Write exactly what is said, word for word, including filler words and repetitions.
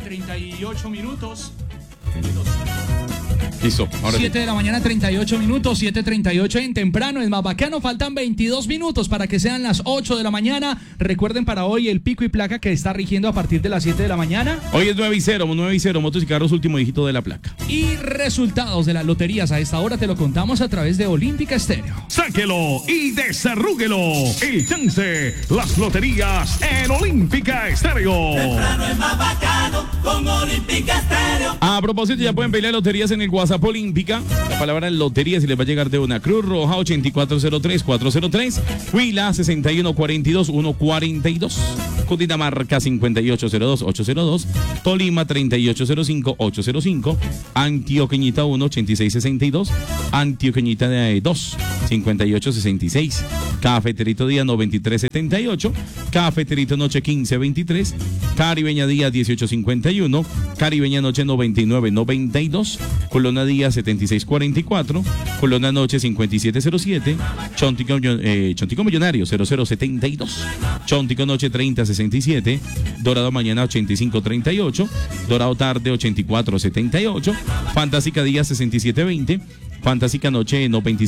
treinta y ocho minutos. Listo, ahora siete sí. de la mañana, treinta y ocho minutos, siete treinta y ocho en temprano, es más bacano, faltan veintidós minutos para que sean las ocho de la mañana. Recuerden para hoy el pico y placa que está rigiendo a partir de las siete de la mañana. Hoy es nueve y cero, nueve y cero, motos y carros, último dígito de la placa. Y resultados de las loterías a esta hora te lo contamos a través de Olímpica Estéreo. Sáquelo y desarrúguelo. El chance, las loterías en Olímpica Estéreo. Temprano es más bacano con Olímpica Estéreo. A propósito, ya pueden pelear loterías en el WhatsApp Olímpica. La palabra lotería si les va a llegar de una Cruz Roja ochenta y cuatro cero tres cuatro cero tres, Huila sesenta y uno cuarenta y dos ciento cuarenta y dos, Cundinamarca cincuenta y ocho cero dos ocho cero dos, Tolima treinta y ocho cero cinco ocho cero cinco, Antioqueñita uno ochenta y seis sesenta y dos, Antioqueñita dos cincuenta y ocho sesenta y seis, Cafeterito Día noventa y tres setenta y ocho, Cafeterito Noche quince veintitrés, Caribeña Día dieciocho cincuenta y uno, Caribeña Noche noventa y nueve noventa y dos, Colona Día setenta y seis cuarenta y cuatro, Colona Noche cincuenta y siete cero siete, Chontico, eh, Chontico Millonario cero cero setenta y dos, Chontico Noche treinta sesenta y siete, Dorado Mañana ochenta y cinco treinta y ocho, Dorado Tarde ochenta y cuatro setenta y ocho, Fantástica Día sesenta y siete veinte, Fantástica Noche noventa y